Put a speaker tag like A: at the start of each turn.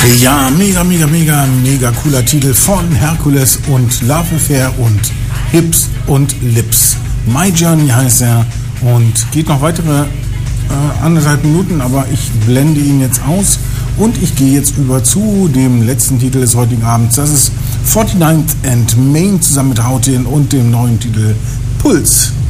A: Ja, mega cooler Titel von Herkules und Love Affair und Hips und Lips. My Journey heißt er und geht noch weitere 1,5 Minuten, aber ich blende ihn jetzt aus und ich gehe jetzt über zu dem letzten Titel des heutigen Abends. Das ist 49th and Main zusammen mit Hautin und dem neuen Titel Puls.